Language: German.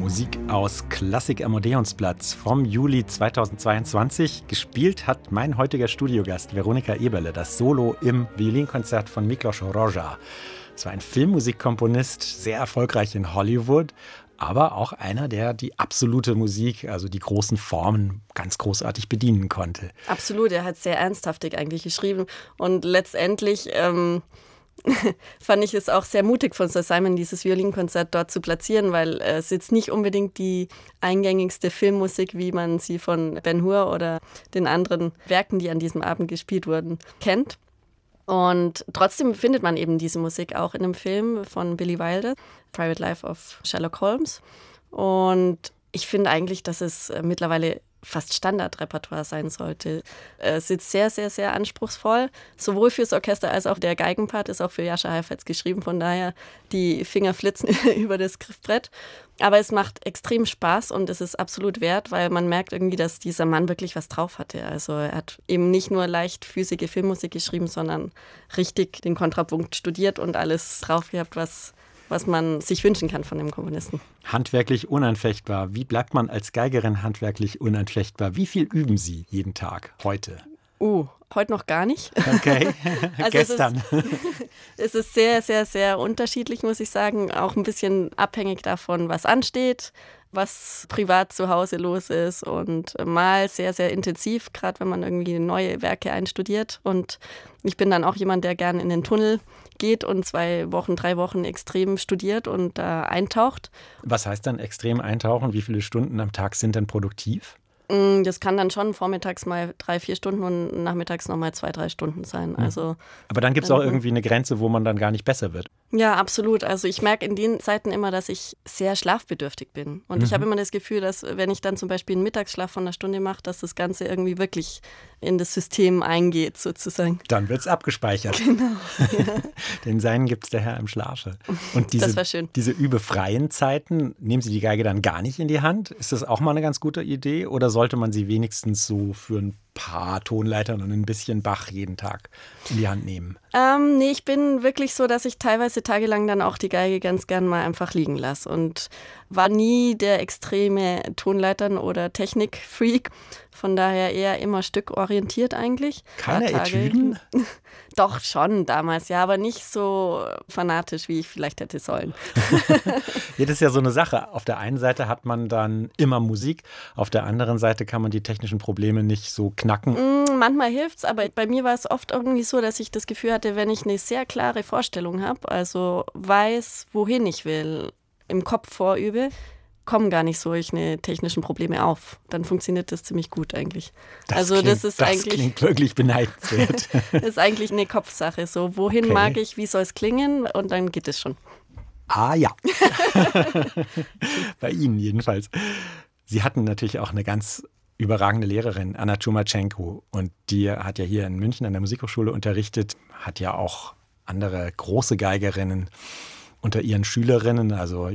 Musik aus Klassik am Odeonsplatz vom Juli 2022. Gespielt hat mein heutiger Studiogast Veronika Eberle das Solo im Violinkonzert von Miklos Rozsa. Es war ein Filmmusikkomponist, sehr erfolgreich in Hollywood, aber auch einer, der die absolute Musik, also die großen Formen, ganz großartig bedienen konnte. Absolut, er hat sehr ernsthaftig eigentlich geschrieben und letztendlich fand ich es auch sehr mutig von Sir Simon, dieses Violinkonzert dort zu platzieren, weil es jetzt nicht unbedingt die eingängigste Filmmusik, wie man sie von Ben-Hur oder den anderen Werken, die an diesem Abend gespielt wurden, kennt. Und trotzdem findet man eben diese Musik auch in einem Film von Billy Wilder, Private Life of Sherlock Holmes. Und ich finde eigentlich, dass es mittlerweile fast Standardrepertoire sein sollte. Es ist sehr, sehr, sehr anspruchsvoll, sowohl fürs Orchester als auch der Geigenpart ist auch für Jascha Heifetz geschrieben, von daher die Finger flitzen über das Griffbrett. Aber es macht extrem Spaß und es ist absolut wert, weil man merkt irgendwie, dass dieser Mann wirklich was drauf hatte. Also er hat eben nicht nur leichtfüßige Filmmusik geschrieben, sondern richtig den Kontrapunkt studiert und alles drauf gehabt, was man sich wünschen kann von dem Komponisten. Handwerklich unanfechtbar. Wie bleibt man als Geigerin handwerklich unanfechtbar? Wie viel üben Sie jeden Tag heute? Heute noch gar nicht. Okay, also gestern. Es ist sehr, sehr, sehr unterschiedlich, muss ich sagen. Auch ein bisschen abhängig davon, was ansteht, was privat zu Hause los ist und mal sehr, sehr intensiv, gerade wenn man irgendwie neue Werke einstudiert. Und ich bin dann auch jemand, der gern in den Tunnel geht und 2 Wochen, 3 Wochen extrem studiert und da eintaucht. Was heißt dann extrem eintauchen? Wie viele Stunden am Tag sind denn produktiv? Das kann dann schon vormittags mal 3, 4 Stunden und nachmittags nochmal 2, 3 Stunden sein. Also, aber dann gibt es auch irgendwie eine Grenze, wo man dann gar nicht besser wird. Ja, absolut. Also ich merke in den Zeiten immer, dass ich sehr schlafbedürftig bin. Und ich habe immer das Gefühl, dass wenn ich dann zum Beispiel einen Mittagsschlaf von 1 Stunde mache, dass das Ganze irgendwie wirklich in das System eingeht sozusagen. Dann wird es abgespeichert. Genau. Ja. Den Seinen gibt es der Herr im Schlafe. Und das war schön. Diese übefreien Zeiten, nehmen Sie die Geige dann gar nicht in die Hand? Ist das auch mal eine ganz gute Idee? Oder sollte man sie wenigstens so für ein paar Tonleitern und ein bisschen Bach jeden Tag in die Hand nehmen? Nee, ich bin wirklich so, dass ich teilweise tagelang dann auch die Geige ganz gern mal einfach liegen lasse und war nie der extreme Tonleitern- oder Technikfreak. Von daher eher immer stückorientiert eigentlich. Keine Etüden? Doch, schon damals, ja, aber nicht so fanatisch, wie ich vielleicht hätte sollen. Ja, das ist ja so eine Sache. Auf der einen Seite hat man dann immer Musik, auf der anderen Seite kann man die technischen Probleme nicht so knacken. Manchmal hilft's, aber bei mir war es oft irgendwie so, dass ich das Gefühl hatte, wenn ich eine sehr klare Vorstellung habe, also weiß, wohin ich will, im Kopf vorübe, kommen gar nicht solche technischen Probleme auf. Dann funktioniert das ziemlich gut eigentlich. Das klingt wirklich beneidenswert. Das ist eigentlich eine Kopfsache. So, wohin mag ich, wie soll es klingen? Und dann geht es schon. Ah ja. Bei Ihnen jedenfalls. Sie hatten natürlich auch eine ganz überragende Lehrerin, Anna Tschumachenko. Und die hat ja hier in München an der Musikhochschule unterrichtet, hat ja auch andere große Geigerinnen unter ihren Schülerinnen, also